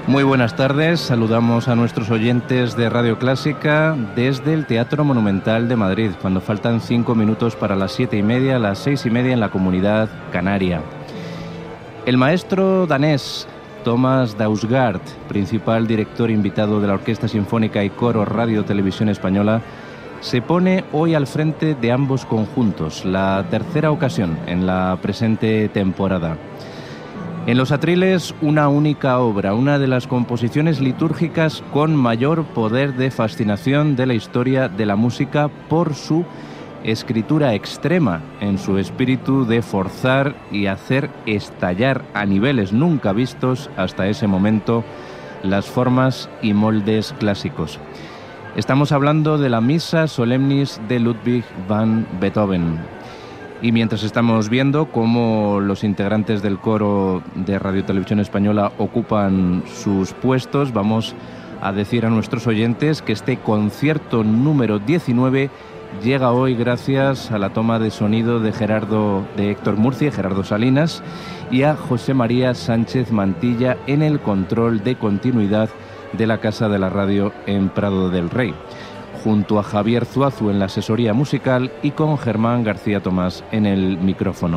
Muy buenas tardes, saludamos a nuestros oyentes de Radio Clásica desde el Teatro Monumental de Madrid, cuando faltan 5 minutos para las 7:30, las 6:30 en la Comunidad Canaria. El maestro danés Thomas Dausgaard, principal director invitado de la Orquesta Sinfónica y Coro Radio Televisión Española, se pone hoy al frente de ambos conjuntos, la tercera ocasión en la presente temporada. En los atriles, una única obra, una de las composiciones litúrgicas con mayor poder de fascinación de la historia de la música por su escritura extrema, en su espíritu de forzar y hacer estallar a niveles nunca vistos hasta ese momento las formas y moldes clásicos. Estamos hablando de la Missa Solemnis de Ludwig van Beethoven. Y mientras estamos viendo cómo los integrantes del coro de Radio Televisión Española ocupan sus puestos, vamos a decir a nuestros oyentes que este concierto número 19 llega hoy gracias a la toma de sonido de Héctor Murcia y Gerardo Salinas, y a José María Sánchez Mantilla en el control de continuidad de la Casa de la Radio en Prado del Rey, junto a Javier Zuazu en la asesoría musical y con Germán García Tomás en el micrófono.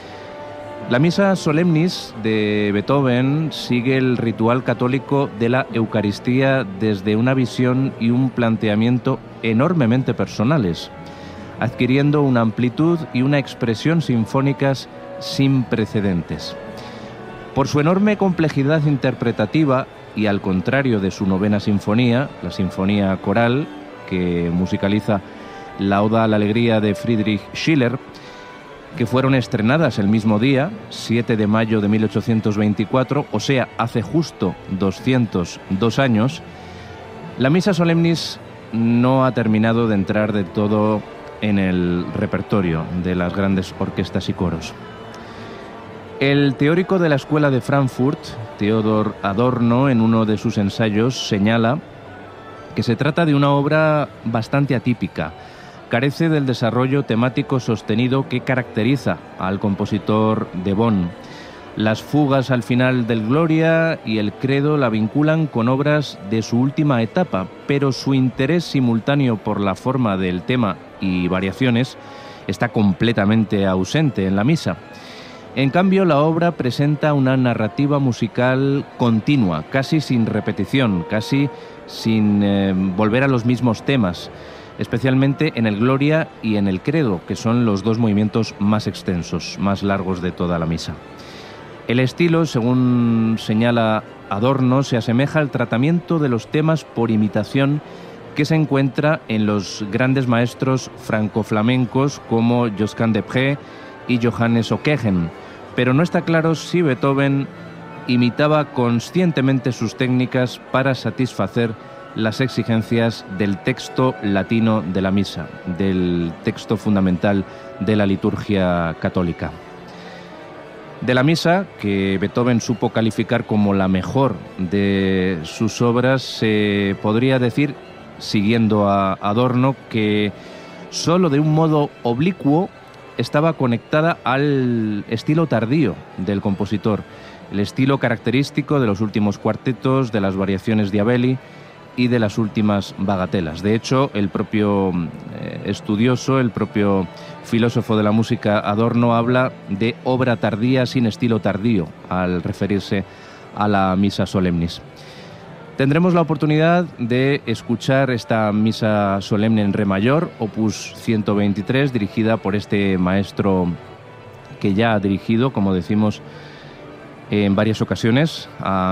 La Missa Solemnis de Beethoven sigue el ritual católico de la Eucaristía desde una visión y un planteamiento enormemente personales, adquiriendo una amplitud y una expresión sinfónicas sin precedentes. Por su enorme complejidad interpretativa y al contrario de su novena sinfonía, la sinfonía coral, que musicaliza la Oda a la Alegría de Friedrich Schiller, que fueron estrenadas el mismo día, 7 de mayo de 1824, o sea, hace justo 202 años, la Missa Solemnis no ha terminado de entrar de todo en el repertorio de las grandes orquestas y coros. El teórico de la Escuela de Frankfurt, Theodor Adorno, en uno de sus ensayos señala que se trata de una obra bastante atípica. Carece del desarrollo temático sostenido que caracteriza al compositor de Bonn. Las fugas al final del Gloria y el Credo la vinculan con obras de su última etapa, pero su interés simultáneo por la forma del tema y variaciones está completamente ausente en la misa. En cambio, la obra presenta una narrativa musical continua, casi sin repetición, casi sin volver a los mismos temas, especialmente en el Gloria y en el Credo, que son los dos movimientos más extensos, más largos de toda la misa. El estilo, según señala Adorno, se asemeja al tratamiento de los temas por imitación que se encuentra en los grandes maestros franco-flamencos como Josquin des Prez y Johannes Ockeghen, pero no está claro si Beethoven imitaba conscientemente sus técnicas para satisfacer las exigencias del texto latino de la misa, del texto fundamental de la liturgia católica. De la misa, que Beethoven supo calificar como la mejor de sus obras, se podría decir, siguiendo a Adorno, que solo de un modo oblicuo estaba conectada al estilo tardío del compositor, el estilo característico de los últimos cuartetos, de las variaciones de Abeli y de las últimas bagatelas. De hecho, el propio estudioso, el propio filósofo de la música Adorno habla de obra tardía sin estilo tardío al referirse a la Missa Solemnis. Tendremos la oportunidad de escuchar esta Misa Solemne en Re mayor, opus 123, dirigida por este maestro que ya ha dirigido, como decimos, en varias ocasiones a